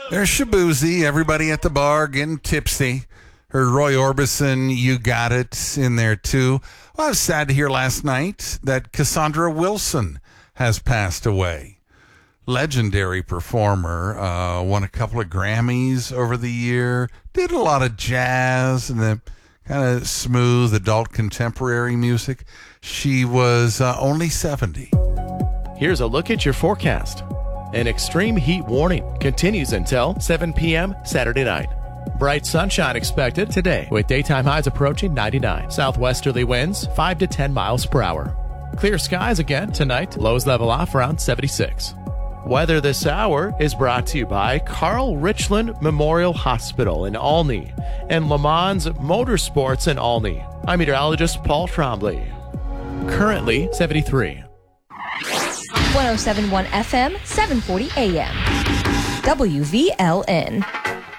There's Shabuzi, everybody at the bar getting tipsy. Heard Roy Orbison, You Got It, in there too. Well, I was sad to hear last night that Cassandra Wilson has passed away. Legendary performer, won a couple of Grammys over the year, did a lot of jazz and the kind of smooth adult contemporary music. She was only 70. Here's a look at your forecast. An extreme heat warning continues until 7 p.m. Saturday night. Bright sunshine expected today with daytime highs approaching 99. Southwesterly winds 5 to 10 miles per hour. Clear skies again tonight. Lows level off around 76. Weather this hour is brought to you by Carl Richland Memorial Hospital in Olney and Le Mans Motorsports in Olney. I'm meteorologist Paul Trombley. Currently 73. 107.1 FM, 740 AM. WVLN.